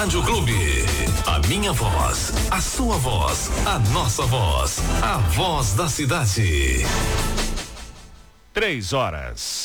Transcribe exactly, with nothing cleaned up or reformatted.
Rádio Clube. A minha voz, a sua voz, a nossa voz, a voz da cidade. Três horas.